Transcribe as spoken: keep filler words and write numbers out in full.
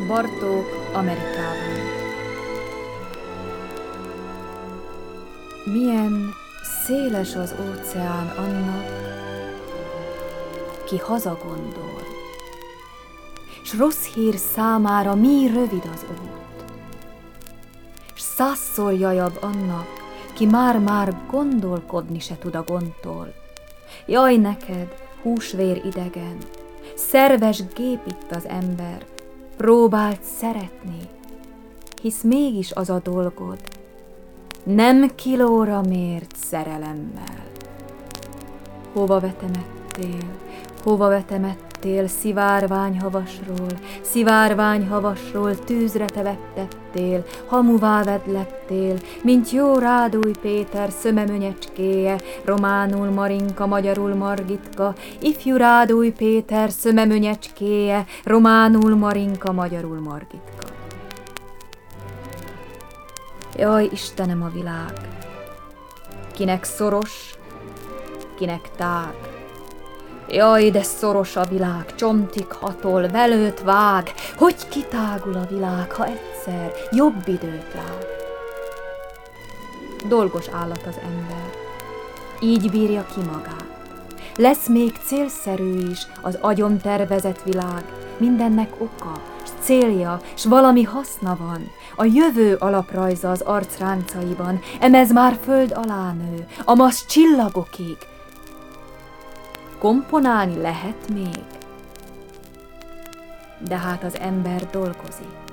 Bartók Amerikában. Milyen széles az óceán annak, ki hazagondol, s rossz hír számára mi rövid az út, s százszor jajabb annak, ki már-már gondolkodni se tud a gondtól. Jaj neked, húsvér idegen, szerves gép itt az ember, próbált szeretni, hisz mégis az a dolgod, nem kilóra mért szerelemmel. Hova vetemettél, hova vetemettél, szivárványhavasról, szivárványhavasról tűzre te vettettél, hamuvá vedlettél, mint jó Rádúj Péter szömemönyecskéje, románul Marinka, magyarul Margitka, ifjú Rádúj Péter szömemönyecskéje, románul Marinka, magyarul Margitka. Jaj, Istenem, a világ, kinek szoros, kinek tág. Jaj, de szoros a világ, csontig hatol, velőt vág, hogy kitágul a világ, ha egyszer jobb időt lát. Dolgos állat az ember, így bírja ki magát. Lesz még célszerű is az agyon tervezett világ, mindennek oka, s célja, s valami haszna van. A jövő alaprajza az arcráncaiban, emez már föld alá nő, amaz csillagokig. Komponálni lehet még, de hát az ember dolgozik.